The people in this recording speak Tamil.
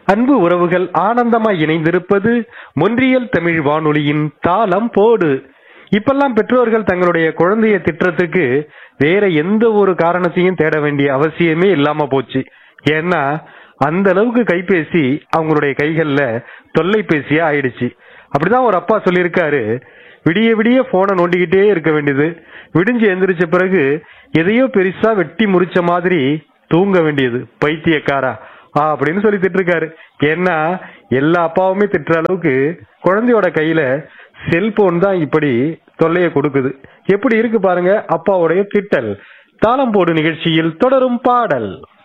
அன்பு உறவுகள் ஆனந்தமாய் இணைந்திருப்பது மொன்றியல் தமிழ் வானொலியின் தாளம் போடு. இப்பெல்லாம் பெற்றோர்கள் தங்களுடைய குழந்தைய திட்டத்துக்கு வேற எந்த ஒரு காரணத்தையும் தேட வேண்டிய அவசியமே இல்லாம போச்சு. ஏன்னா அந்த அளவுக்கு கைபேசி அவங்களுடைய கைகள்ல தொல்லைபேசியா ஆயிடுச்சு. அப்படிதான் ஒரு அப்பா சொல்லியிருக்காரு, விடிய விடிய போனை நோண்டிக்கிட்டே இருக்க வேண்டியது, விடிஞ்சு எந்திரிச்ச பிறகு எதையோ பெருசா வெட்டி முறிச்ச மாதிரி தூங்க வேண்டியது, பைத்தியக்காரா அப்படின்னு சொல்லி திட்டிருக்காரு. ஏன்னா எல்லா அப்பாவுமே திட்டுற அளவுக்கு குழந்தையோட கையில செல்போன் தான் இப்படி தொல்லையை கொடுக்குது. எப்படி இருக்கு பாருங்க அப்பாவுடைய திட்டல். தாளம் போடு நிகழ்ச்சியில் தொடரும் பாடல்.